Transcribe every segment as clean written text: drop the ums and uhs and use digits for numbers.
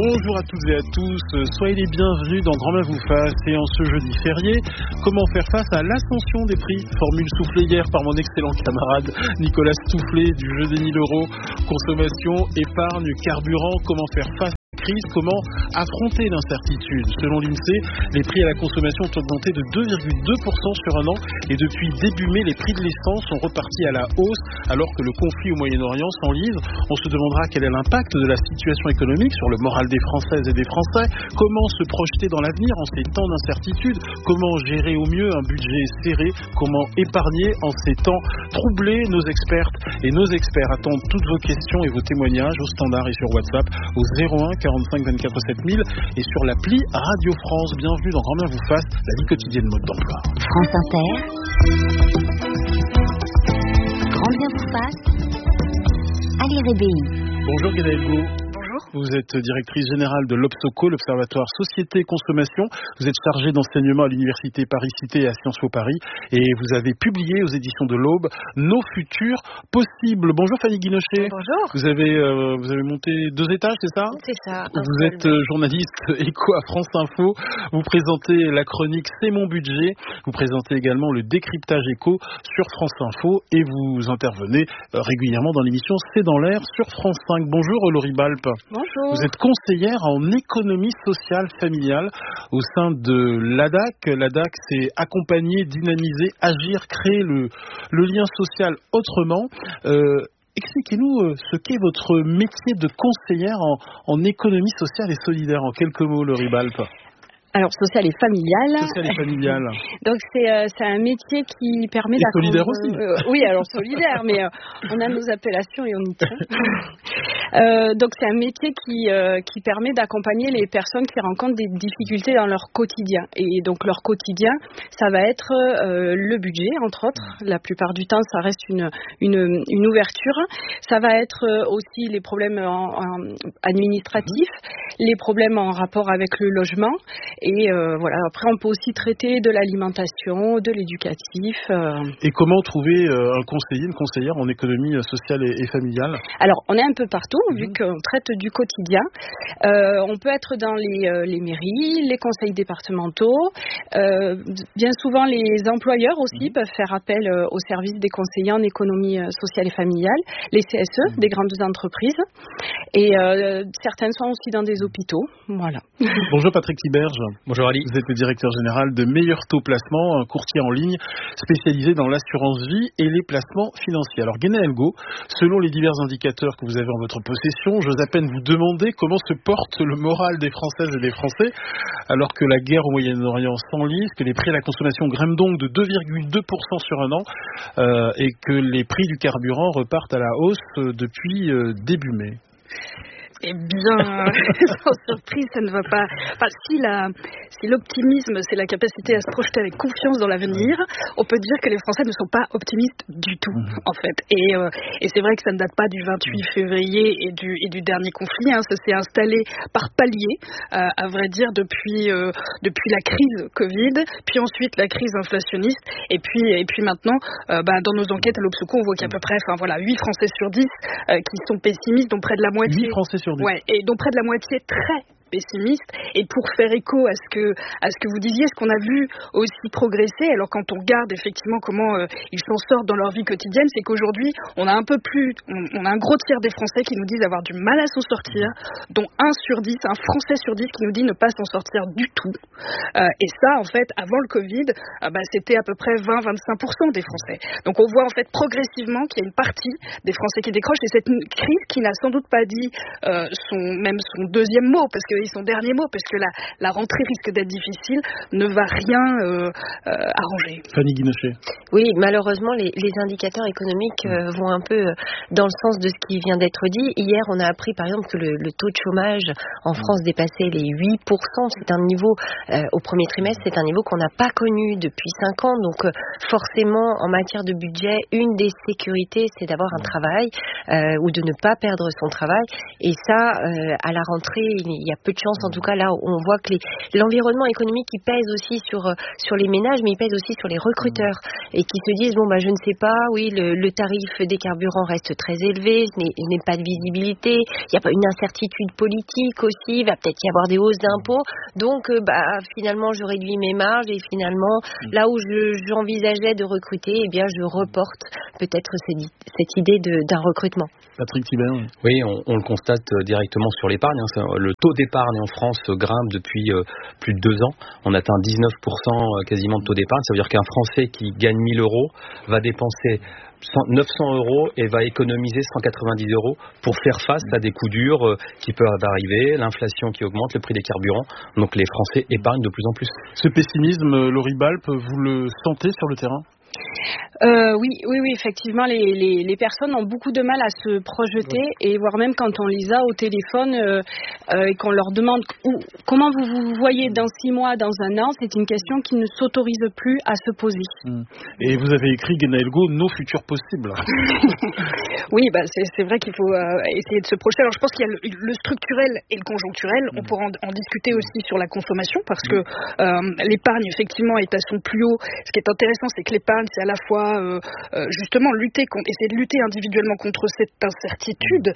Bonjour à toutes et à tous, soyez les bienvenus dans Grand Main vous fasse. Et en ce jeudi férié, comment faire face à l'ascension des prix? Formule soufflée hier par mon excellent camarade Nicolas Stoufflet du jeu des 1000 euros. Consommation, épargne, carburant, comment faire face à la crise, comment affronter l'incertitude? Selon l'INSEE, les prix à la consommation ont augmenté de 2,2% sur un an et depuis début mai, les prix de l'essence sont repartis à la hausse alors que le conflit au Moyen-Orient s'enlise. On se demandera quel est l'impact de la situation économique sur le moral des Françaises et des Français, comment se projeter dans l'avenir en ces temps d'incertitude, comment gérer au mieux un budget serré, comment épargner en ces temps troublés. Nos expertes et nos experts attendent toutes vos questions et vos témoignages au standard et sur WhatsApp au 01 45 24 7000 et sur l'appli Radio France. Bienvenue dans Grand Main vous fasse, la vie quotidienne mode d'emploi. France Inter, Grand Bien vous fasse, Ali Rébéi. Bonjour Guénaël. Vous êtes directrice générale de l'Obsoco, l'Observatoire Société et Consommation. Vous êtes chargée d'enseignement à l'Université Paris-Cité et à Sciences Po Paris. Et vous avez publié aux éditions de l'Aube Nos futurs possibles. Bonjour Fanny Guinochet. Bonjour. Vous avez monté 2 étages, c'est ça? C'est ça. Vous êtes journaliste éco à France Info. Vous présentez la chronique C'est mon budget. Vous présentez également le décryptage éco sur France Info. Et vous intervenez régulièrement dans l'émission C'est dans l'air sur France 5. Bonjour Laurie Balpe. Bonjour. Vous êtes conseillère en économie sociale familiale au sein de l'ADAC. L'ADAC, c'est accompagner, dynamiser, agir, créer le lien social autrement. Expliquez-nous ce qu'est votre métier de conseillère en économie sociale et solidaire. En quelques mots, Laurie Balpe. Alors, social et familial. Social et familial. Donc, c'est un métier qui permet d'accompagner... solidaire aussi. Oui, alors solidaire, mais on a nos appellations et on y tient. Donc, c'est un métier qui permet d'accompagner les personnes qui rencontrent des difficultés dans leur quotidien. Et donc, leur quotidien, ça va être le budget, entre autres. La plupart du temps, ça reste une ouverture. Ça va être aussi les problèmes administratifs, les problèmes en rapport avec le logement. Et voilà. Après, on peut aussi traiter de l'alimentation, de l'éducatif. Et comment trouver un conseiller, une conseillère en économie sociale et familiale? Alors, on est un peu partout, vu qu'on traite du quotidien. On peut être dans les mairies, les conseils départementaux. Bien souvent, les employeurs aussi peuvent faire appel au service des conseillers en économie sociale et familiale, les CSE, des grandes entreprises. Et certaines sont aussi dans des hôpitaux. Voilà. Bonjour Patrick Tiberge. Bonjour Ali. Vous êtes le directeur général de Meilleur Taux Placement, un courtier en ligne spécialisé dans l'assurance vie et les placements financiers. Alors Guénaël Go, selon les divers indicateurs que vous avez en votre possession, j'ose à peine vous demander comment se porte le moral des Françaises et des Français alors que la guerre au Moyen-Orient s'enlise, que les prix à la consommation grimpent donc de 2,2% sur un an et que les prix du carburant repartent à la hausse depuis début mai. Eh bien, sans surprise, ça ne va pas. Enfin, si l'optimisme, c'est la capacité à se projeter avec confiance dans l'avenir, on peut dire que les Français ne sont pas optimistes du tout, en fait. Et c'est vrai que ça ne date pas du 28 février et du dernier conflit. Ça s'est installé par paliers, à vrai dire, depuis la crise Covid, puis ensuite la crise inflationniste, et puis maintenant, dans nos enquêtes à l'Obsoco, on voit qu'à peu près, 8 Français sur 10 qui sont pessimistes, dont près de la moitié. 8 Français sur 10. Ouais, et donc près de la moitié très pessimiste. Et pour faire écho à ce que vous disiez, ce qu'on a vu aussi progresser, alors quand on regarde effectivement comment ils s'en sortent dans leur vie quotidienne, c'est qu'aujourd'hui on a un gros tiers des Français qui nous disent avoir du mal à s'en sortir, dont un Français sur 10 qui nous dit ne pas s'en sortir du tout. Et ça, en fait, avant le Covid, c'était à peu près 20-25% des Français. Donc on voit en fait progressivement qu'il y a une partie des Français qui décrochent, et cette crise qui n'a sans doute pas dit son deuxième mot, parce que son dernier mot, parce que la rentrée risque d'être difficile, ne va rien arranger. Fanny Guinochet. Oui, malheureusement, les indicateurs économiques vont un peu dans le sens de ce qui vient d'être dit. Hier, on a appris, par exemple, que le taux de chômage en France dépassait les 8%. C'est un niveau, au premier trimestre, c'est un niveau qu'on n'a pas connu depuis 5 ans. Donc, forcément, en matière de budget, une des sécurités, c'est d'avoir un travail ou de ne pas perdre son travail. Et ça, à la rentrée, il y a peu peu de chance. En tout cas, là, on voit que l'environnement économique, il pèse aussi sur les ménages, mais il pèse aussi sur les recruteurs et qui se disent, je ne sais pas, oui, le tarif des carburants reste très élevé, je n'ai pas de visibilité, il y a pas une incertitude politique aussi, il va peut-être y avoir des hausses d'impôts, donc finalement je réduis mes marges et finalement là où j'envisageais de recruter, je reporte peut-être cette idée d'un recrutement. Patrick Thibert. Oui, on le constate directement sur l'épargne. Le taux d'épargne en France grimpe depuis plus de 2 ans. On atteint 19% quasiment de taux d'épargne. Ça veut dire qu'un Français qui gagne 1 000 euros va dépenser 900 euros et va économiser 190 euros pour faire face à des coups durs qui peuvent arriver, l'inflation qui augmente, le prix des carburants. Donc les Français épargnent de plus en plus. Ce pessimisme, Laurie Balp, vous le sentez sur le terrain ? Oui, effectivement, les personnes ont beaucoup de mal à se projeter et voire même quand on les a au téléphone et qu'on leur demande comment vous vous voyez dans 6 mois, dans 1 an, c'est une question qui ne s'autorise plus à se poser. Et vous avez écrit, Guénaël-Gaud, nos futurs possibles. Oui, c'est vrai qu'il faut essayer de se projeter. Alors je pense qu'il y a le structurel et le conjoncturel. On pourra en discuter aussi sur la consommation parce que l'épargne effectivement est à son plus haut. Ce qui est intéressant, c'est que l'épargne, c'est à la fois justement essayer de lutter individuellement contre cette incertitude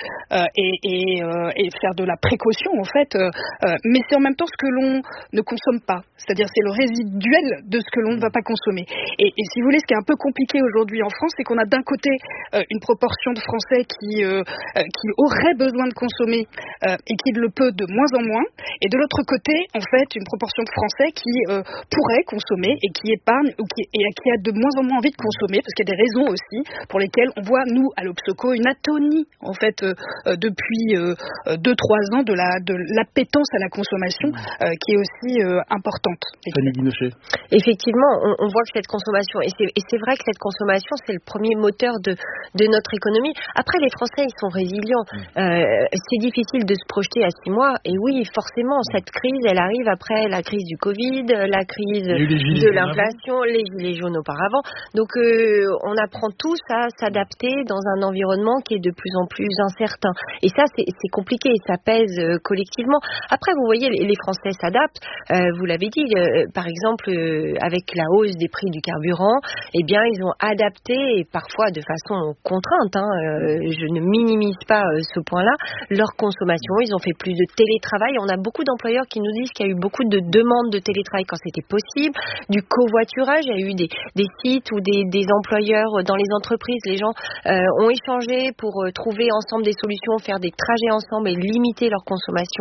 et faire de la précaution en fait, mais c'est en même temps ce que l'on ne consomme pas, c'est-à-dire c'est le résiduel de ce que l'on ne va pas consommer. Et si vous voulez, ce qui est un peu compliqué aujourd'hui en France, c'est qu'on a d'un côté une proportion de Français qui aurait besoin de consommer et qui le peut de moins en moins, et de l'autre côté en fait une proportion de Français qui pourrait consommer et qui épargne et qui a de moins en moins envie de consommer, parce qu'il y a des raisons aussi pour lesquelles on voit, nous, à l'Obsoco, une atonie, en fait, depuis 2-3 ans de l'appétence à la consommation qui est aussi importante. Effectivement, on voit que cette consommation, et c'est vrai que cette consommation, c'est le premier moteur de notre économie. Après, les Français, ils sont résilients. C'est difficile de se projeter à 6 mois, et oui, forcément, cette crise, elle arrive après la crise du Covid, la crise de l'inflation, les gilets jaunes auparavant. Donc on apprend tous à s'adapter dans un environnement qui est de plus en plus incertain. Et ça, c'est compliqué, ça pèse collectivement. Après, vous voyez, les Français s'adaptent. Vous l'avez dit, par exemple, avec la hausse des prix du carburant, ils ont adapté, et parfois de façon contrainte, je ne minimise pas ce point-là, leur consommation. Ils ont fait plus de télétravail. On a beaucoup d'employeurs qui nous disent qu'il y a eu beaucoup de demandes de télétravail quand c'était possible, du covoiturage. Il y a eu des sites ou des employeurs dans les entreprises, les gens ont échangé pour trouver ensemble des solutions, faire des trajets ensemble et limiter leur consommation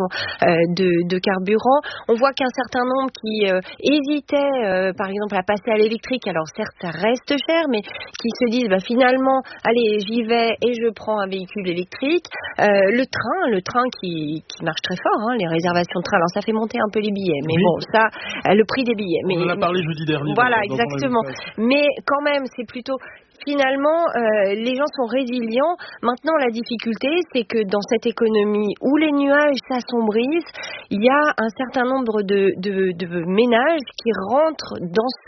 de carburant. On voit qu'un certain nombre qui hésitaient, par exemple, à passer à l'électrique, alors certes ça reste cher, mais qui se disent finalement, allez, j'y vais et je prends un véhicule électrique. Le train qui marche très fort, les réservations de train, alors ça fait monter un peu les billets, mais bon, ça, le prix des billets. On en a parlé jeudi dernier. Voilà, exactement. Mais quand même, c'est plutôt... Finalement, les gens sont résilients. Maintenant, la difficulté, c'est que dans cette économie où les nuages s'assombrissent, il y a un certain nombre de ménages qui rentrent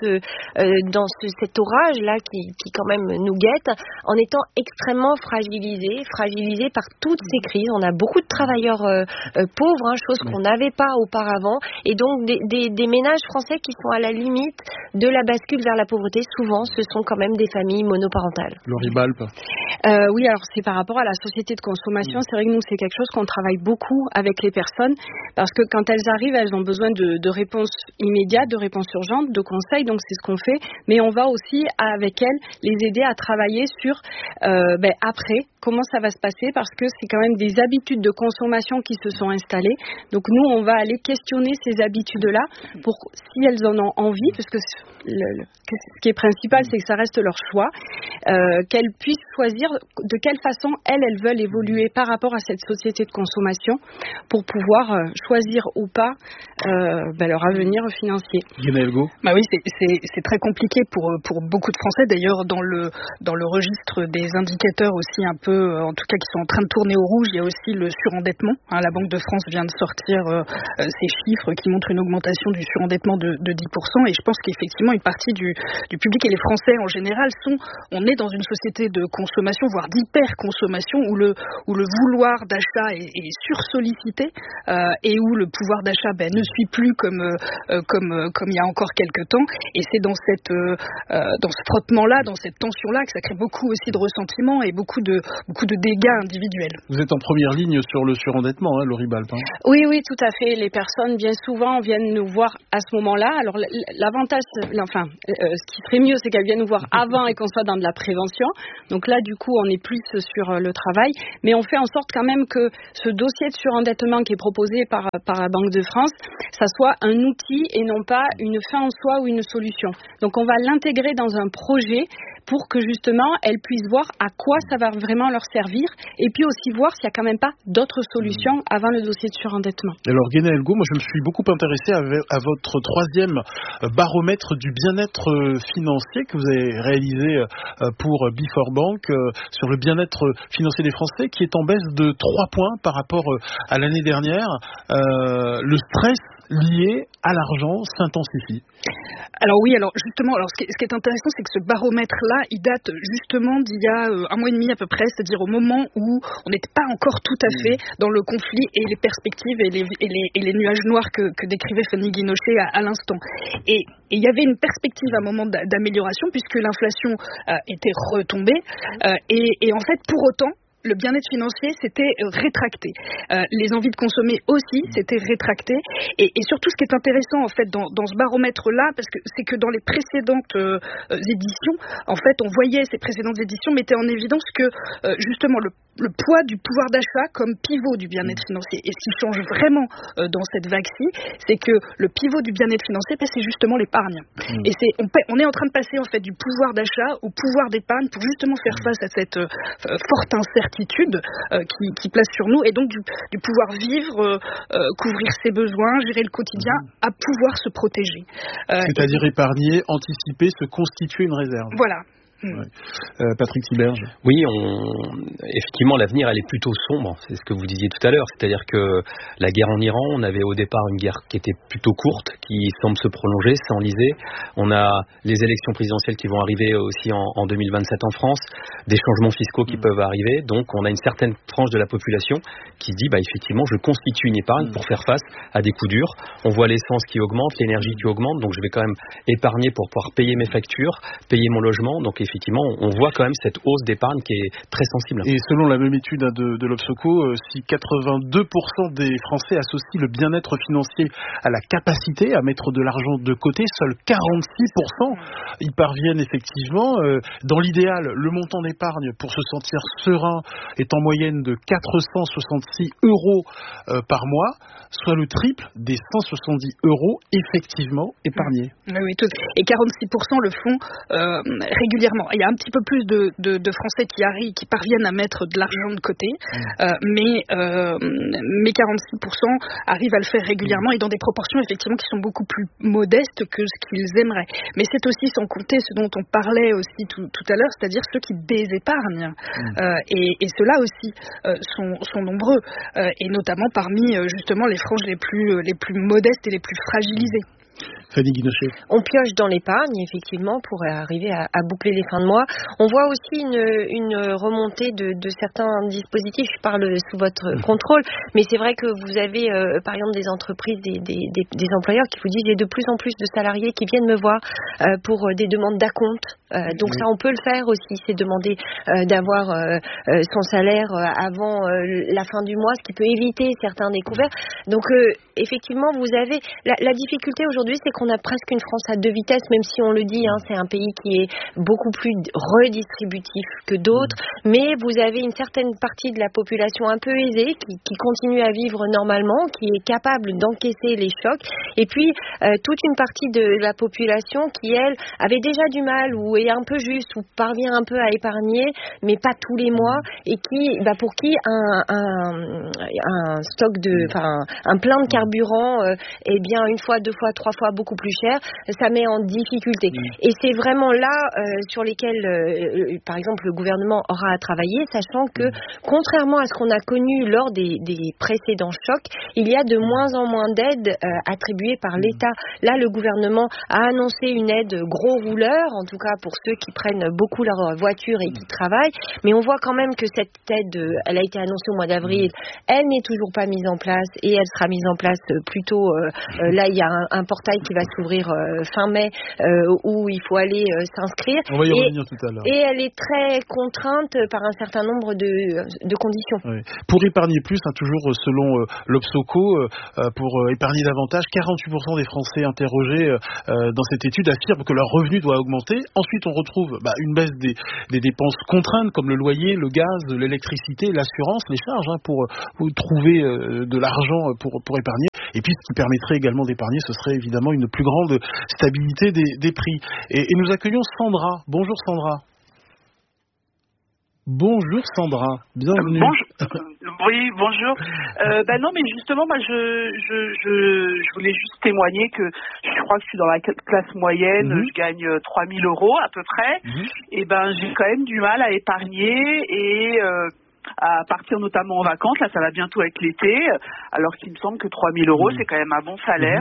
dans cet orage-là qui quand même nous guette, en étant extrêmement fragilisés par toutes ces crises. On a beaucoup de travailleurs pauvres, chose qu'on n'avait pas auparavant, et donc des ménages français qui sont à la limite de la bascule vers la pauvreté. Souvent, ce sont quand même des familles monoparentales. Laurie Balp. Oui, alors c'est par rapport à la société de consommation. C'est vrai que nous, c'est quelque chose qu'on travaille beaucoup avec les personnes, parce que quand elles arrivent, elles ont besoin de réponses immédiates, de réponses urgentes, de conseils, donc c'est ce qu'on fait. Mais on va aussi, avec elles, les aider à travailler sur après, comment ça va se passer, parce que c'est quand même des habitudes de consommation qui se sont installées. Donc nous, on va aller questionner ces habitudes-là pour, si elles en ont envie, parce que ce qui est principal, c'est que ça reste leur choix, qu'elles puissent choisir de quelle façon elles veulent évoluer par rapport à cette société de consommation pour pouvoir choisir ou pas leur avenir financier. Guénaël-Gaud. Oui, c'est très compliqué pour beaucoup de Français. D'ailleurs, dans le registre des indicateurs aussi un peu, en tout cas qui sont en train de tourner au rouge, il y a aussi le surendettement. La Banque de France vient de sortir ces chiffres qui montrent une augmentation du surendettement de 10%, et je pense qu'effectivement une partie du public et les Français en général sont on est dans une société de consommation, voire d'hyper-consommation, où le vouloir d'achat est sursollicité et où le pouvoir d'achat ne suit plus comme il y a encore quelques temps. Et c'est dans ce frottement-là, dans cette tension-là, que ça crée beaucoup aussi de ressentiment et beaucoup de dégâts individuels. Vous êtes en première ligne sur le surendettement, Laurie Balpin. Oui, tout à fait. Les personnes, bien souvent, viennent nous voir à ce moment-là. Alors, l'avantage, ce qui serait mieux, c'est qu'elles viennent nous voir avant et qu'on soit dans de la prévention. Donc là, du coup, on est plus sur le travail. Mais on fait en sorte quand même que ce dossier de surendettement qui est proposé par la Banque de France, ça soit un outil et non pas une fin en soi ou une solution. Donc, on va l'intégrer dans un projet pour que justement elles puissent voir à quoi ça va vraiment leur servir et puis aussi voir s'il n'y a quand même pas d'autres solutions avant le dossier de surendettement. Alors Guéna Elgo, moi je me suis beaucoup intéressé à votre troisième baromètre du bien-être financier que vous avez réalisé pour Before Bank sur le bien-être financier des Français qui est en baisse de 3 points par rapport à l'année dernière. Le stress lié à l'argent s'intensifie. Alors oui, justement, ce qui est intéressant, c'est que ce baromètre-là, il date justement d'il y a 1 mois et demi à peu près, c'est-à-dire au moment où on n'était pas encore tout à fait dans le conflit et les perspectives et les nuages noirs que décrivait Fanny Guinochet à l'instant. Et il y avait une perspective à un moment d'amélioration puisque l'inflation était retombée et en fait, pour autant, le bien-être financier s'était rétracté. Les envies de consommer aussi s'étaient rétractées. Et surtout, ce qui est intéressant en fait dans ce baromètre-là, c'est que dans les précédentes éditions, en fait, on voyait ces précédentes éditions mettaient en évidence que justement le poids du pouvoir d'achat comme pivot du bien-être financier. Et ce qui change vraiment dans cette vague-ci, c'est que le pivot du bien-être financier, c'est justement l'épargne. Et on est en train de passer en fait du pouvoir d'achat au pouvoir d'épargne pour justement faire face à cette forte incertitude qui place sur nous et donc du pouvoir vivre, couvrir ses besoins, gérer le quotidien, à pouvoir se protéger. C'est-à-dire épargner, anticiper, se constituer une réserve. Voilà. Ouais. Patrick Tiberge. Oui, effectivement, l'avenir, elle est plutôt sombre. C'est ce que vous disiez tout à l'heure. C'est-à-dire que la guerre en Iran, on avait au départ une guerre qui était plutôt courte, qui semble se prolonger, s'enliser. On a les élections présidentielles qui vont arriver aussi en 2027 en France, des changements fiscaux qui peuvent arriver. Donc, on a une certaine tranche de la population qui dit, effectivement, je constitue une épargne pour faire face à des coups durs. On voit l'essence qui augmente, l'énergie qui augmente, donc je vais quand même épargner pour pouvoir payer mes factures, payer mon logement. Donc, effectivement, on voit quand même cette hausse d'épargne qui est très sensible. Et selon la même étude de l'Obsoco, si 82% des Français associent le bien-être financier à la capacité à mettre de l'argent de côté, seuls 46% y parviennent effectivement. Dans l'idéal, le montant d'épargne pour se sentir serein est en moyenne de 466 € par mois, soit le triple des 170 € effectivement épargnés. Oui, et 46% le font régulièrement. Il y a un petit peu plus de Français qui parviennent à mettre de l'argent de côté, mais 46% arrivent à le faire régulièrement et dans des proportions effectivement qui sont beaucoup plus modestes que ce qu'ils aimeraient. Mais c'est aussi sans compter ce dont on parlait aussi tout à l'heure, c'est-à-dire ceux qui désépargnent. Et ceux-là aussi sont nombreux, et notamment parmi justement les franges les plus modestes et les plus fragilisées. Fanny Guinochet. On pioche dans l'épargne, effectivement, pour arriver à boucler les fins de mois. On voit aussi une remontée de certains dispositifs. Je parle sous votre contrôle, mais c'est vrai que vous avez, par exemple, des entreprises, des employeurs qui vous disent il y a de plus en plus de salariés qui viennent me voir pour des demandes d'acompte. Donc ça, on peut le faire aussi, c'est demander d'avoir son salaire avant la fin du mois, ce qui peut éviter certains découverts. Donc effectivement, vous avez la difficulté aujourd'hui, c'est qu'on a presque une France à 2 vitesses, même si on le dit, c'est un pays qui est beaucoup plus redistributif que d'autres, mais vous avez une certaine partie de la population un peu aisée qui continue à vivre normalement, qui est capable d'encaisser les chocs, et puis toute une partie de la population qui, elle, avait déjà du mal ou est un peu juste ou parvient un peu à épargner, mais pas tous les mois, et qui, pour qui un stock un plein de carburant, une fois, 2 fois, 3 fois beaucoup beaucoup plus cher, ça met en difficulté. Et c'est vraiment là sur lesquels, par exemple, le gouvernement aura à travailler, sachant que, contrairement à ce qu'on a connu lors des précédents chocs, il y a de moins en moins d'aides attribuées par l'État. Là, le gouvernement a annoncé une aide gros rouleur, en tout cas pour ceux qui prennent beaucoup leur voiture et qui travaillent, mais on voit quand même que cette aide, elle a été annoncée au mois d'avril, elle n'est toujours pas mise en place et elle sera mise en place plutôt, là il y a un portail qui va s'ouvrir fin mai où il faut aller s'inscrire. On va y revenir tout à l'heure. Et elle est très contrainte par un certain nombre de conditions. Oui. Pour épargner plus, toujours selon l'Obsoco, pour épargner davantage, 48% des Français interrogés dans cette étude affirment que leur revenu doit augmenter. Ensuite, on retrouve une baisse des dépenses contraintes comme le loyer, le gaz, l'électricité, l'assurance, les charges pour trouver de l'argent pour épargner. Et puis, ce qui permettrait également d'épargner, ce serait évidemment une plus grande stabilité des prix. Et nous accueillons Sandra. Bonjour Sandra. Bonjour Sandra, bienvenue. Oui, bonjour. Non, mais justement, moi, je voulais juste témoigner que je crois que je suis dans la classe moyenne, je gagne 3 000 € à peu près, et j'ai quand même du mal à épargner et à partir notamment en vacances. Là, ça va bientôt être l'été, alors qu'il me semble que 3 000 € c'est quand même un bon salaire.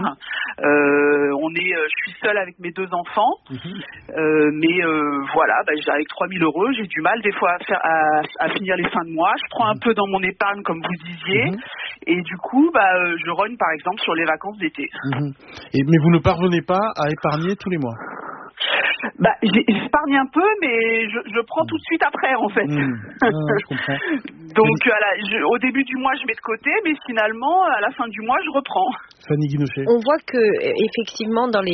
Je suis seule avec mes 2 enfants, mais voilà, avec 3 000 € j'ai du mal des fois à finir les fins de mois. Je prends un peu dans mon épargne, comme vous disiez, et du coup, je rogne par exemple sur les vacances d'été. Mais vous ne parvenez pas à épargner tous les mois? J'épargne un peu, mais je prends tout de suite après, en fait. Je comprends. Donc, au début du mois, je mets de côté, mais finalement, à la fin du mois, je reprends. Fanny Guinochet. On voit que, effectivement, dans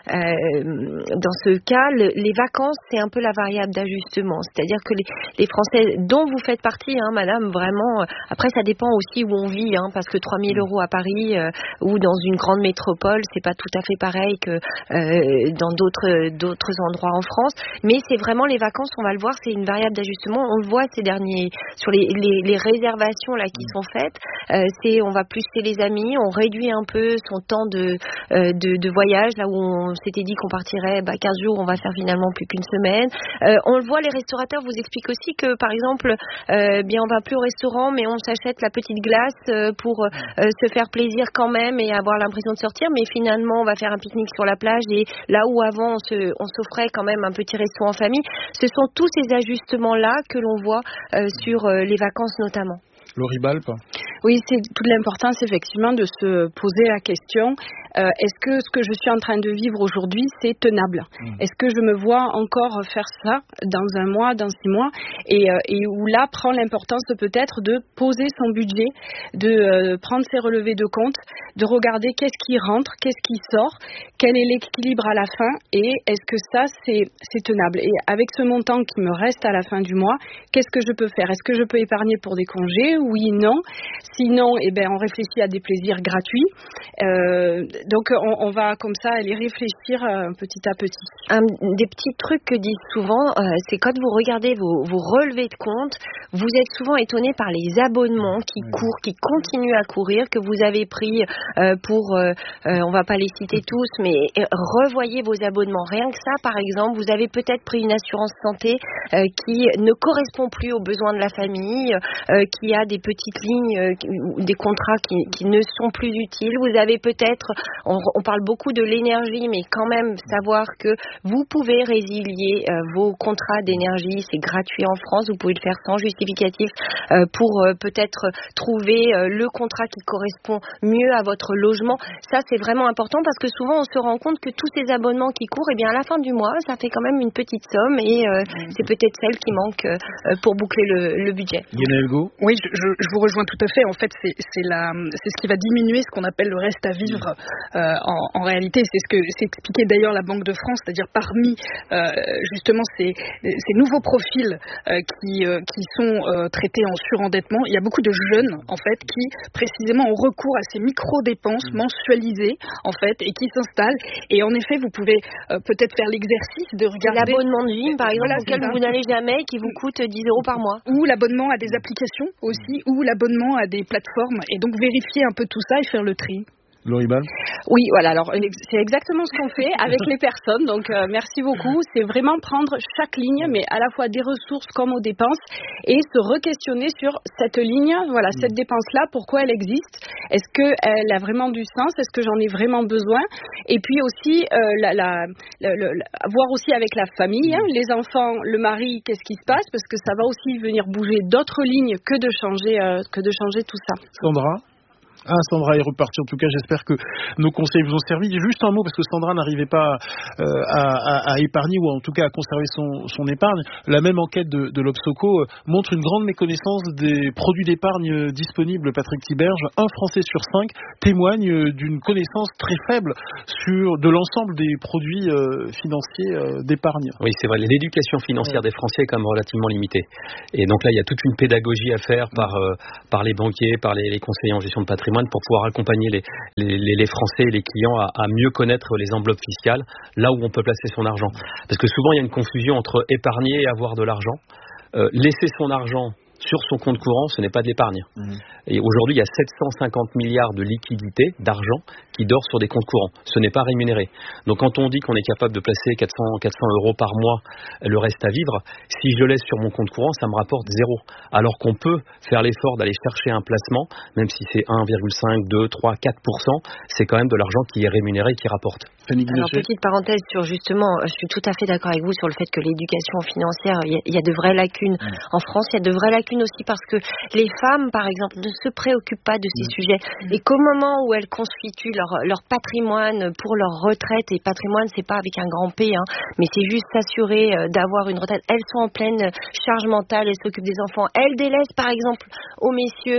ce cas, les vacances, c'est un peu la variable d'ajustement. C'est-à-dire que les Français, dont vous faites partie, madame, vraiment, après, ça dépend aussi où on vit, parce que 3 000 € à Paris ou dans une grande métropole, c'est pas tout à fait pareil que dans d'autres endroits en France, mais c'est vraiment les vacances, on va le voir, c'est une variable d'ajustement. On le voit sur les réservations là qui sont faites, on va plus chez les amis, on réduit un peu son temps de voyage, là où on s'était dit qu'on partirait 15 jours, on va faire finalement plus qu'une semaine. On le voit, les restaurateurs vous expliquent aussi que par exemple, on va plus au restaurant, mais on s'achète la petite glace pour se faire plaisir quand même et avoir l'impression de sortir, mais finalement on va faire un pique-nique sur la plage, et là où avant on s'offrait quand même un petit resto en famille. Ce sont tous ces ajustements-là que l'on voit sur les vacances notamment. Laurie Balpe. Oui, c'est toute l'importance effectivement de se poser la question, est-ce que ce que je suis en train de vivre aujourd'hui, c'est tenable? Est-ce que je me vois encore faire ça dans un mois, dans 6 mois, et où là prend l'importance peut-être de poser son budget, de prendre ses relevés de compte, de regarder qu'est-ce qui rentre, qu'est-ce qui sort, quel est l'équilibre à la fin, et est-ce que ça c'est tenable? Et avec ce montant qui me reste à la fin du mois, qu'est-ce que je peux faire? Est-ce que je peux épargner pour des congés? Oui, non. Sinon, on réfléchit à des plaisirs gratuits. Donc, on va comme ça aller réfléchir petit à petit. Des petits trucs que disent souvent, c'est quand vous regardez vos relevés de compte, vous êtes souvent étonné par les abonnements qui courent, qui continuent à courir, que vous avez pris on va pas les citer tous, mais revoyez vos abonnements. Rien que ça, par exemple, vous avez peut-être pris une assurance santé qui ne correspond plus aux besoins de la famille, qui a des petites lignes, des contrats qui ne sont plus utiles. Vous avez peut-être, on parle beaucoup de l'énergie, mais quand même savoir que vous pouvez résilier vos contrats d'énergie, c'est gratuit en France, vous pouvez le faire sans justificatif pour peut-être trouver le contrat qui correspond mieux à votre logement. Ça, c'est vraiment important parce que souvent on se rend compte que tous ces abonnements qui courent, à la fin du mois, ça fait quand même une petite somme et c'est peut-être celle qui manque pour boucler le budget. Oui, je vous rejoins tout à fait. En fait, c'est ce qui va diminuer ce qu'on appelle le reste à vivre en réalité. C'est ce que s'expliquait d'ailleurs la Banque de France, c'est-à-dire parmi justement ces nouveaux profils qui sont traités en surendettement, il y a beaucoup de jeunes en fait qui précisément ont recours à ces micro-dépenses mensualisées en fait et qui s'installent. Et en effet, vous pouvez peut-être faire l'exercice de regarder l'abonnement de vie, par exemple, auquel vous n'allez jamais, qui vous coûte 10 € par mois. Ou l'abonnement à des applications aussi, ou l'abonnement à des plateformes, et donc vérifier un peu tout ça et faire le tri. Laurie Ball? Oui, voilà. Alors, c'est exactement ce qu'on fait avec les personnes. Donc, merci beaucoup. C'est vraiment prendre chaque ligne, mais à la fois des ressources comme aux dépenses, et se re-questionner sur cette ligne, voilà, cette dépense-là, pourquoi elle existe? Est-ce qu'elle a vraiment du sens? Est-ce que j'en ai vraiment besoin? Et puis aussi, voir aussi avec la famille, hein, les enfants, le mari, qu'est-ce qui se passe? Parce que ça va aussi venir bouger d'autres lignes que de changer tout ça. Sandra? Sandra est repartie. En tout cas, j'espère que nos conseils vous ont servi. Juste un mot, parce que Sandra n'arrivait pas à épargner, ou en tout cas à conserver son épargne. La même enquête de l'Obsoco montre une grande méconnaissance des produits d'épargne disponibles. Patrick Tiberge, 1 Français sur 5 témoigne d'une connaissance très faible de l'ensemble des produits financiers d'épargne. Oui, c'est vrai. L'éducation financière des Français est quand même relativement limitée. Et donc là, il y a toute une pédagogie à faire par les banquiers, par les conseillers en gestion de patrimoine, pour pouvoir accompagner les Français et les clients à mieux connaître les enveloppes fiscales, là où on peut placer son argent. Parce que souvent, il y a une confusion entre épargner et avoir de l'argent. Laisser son argent sur son compte courant, ce n'est pas de l'épargne. Et aujourd'hui, il y a 750 milliards de liquidités, d'argent, qui dort sur des comptes courants. Ce n'est pas rémunéré. Donc quand on dit qu'on est capable de placer 400 euros par mois, le reste à vivre, si je laisse sur mon compte courant, ça me rapporte 0. Alors qu'on peut faire l'effort d'aller chercher un placement, même si c'est 1,5, 2, 3, 4%, c'est quand même de l'argent qui est rémunéré et qui rapporte. Alors, petite parenthèse sur justement, je suis tout à fait d'accord avec vous sur le fait que l'éducation financière, il y a de vraies lacunes. En France, il y a de vraies lacunes aussi parce que les femmes, par exemple, ne se préoccupent pas de ces sujets. Et qu'au moment où elles constituent leur patrimoine pour leur retraite, et patrimoine, c'est pas avec un grand P, hein, mais c'est juste s'assurer d'avoir une retraite. Elles sont en pleine charge mentale, elles s'occupent des enfants. Elles délaissent, par exemple, aux messieurs,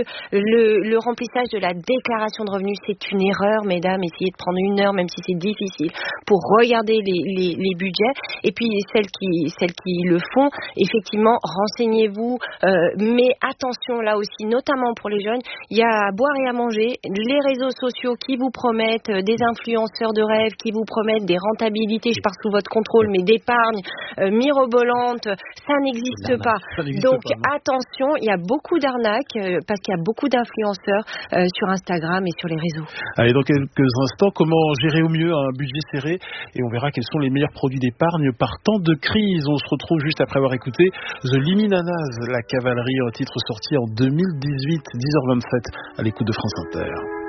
le remplissage de la déclaration de revenus. C'est une erreur, mesdames. Essayez de prendre 1 heure, même si c'est difficile, pour regarder les budgets. Et puis celles qui le font, effectivement, renseignez-vous, mais attention là aussi, notamment pour les jeunes, il y a à boire et à manger, les réseaux sociaux qui vous promettent des influenceurs de rêve, qui vous promettent des rentabilités, je pars sous votre contrôle, mais d'épargne mirobolantes, ça n'existe pas. Donc attention, il y a beaucoup d'arnaques parce qu'il y a beaucoup d'influenceurs sur Instagram et sur les réseaux. Allez, dans quelques instants, comment gérer au mieux un budget serré, et on verra quels sont les meilleurs produits d'épargne par temps de crise. On se retrouve juste après avoir écouté The Liminanas, la cavalerie, un titre sorti en 2018, 10h27 à l'écoute de France Inter.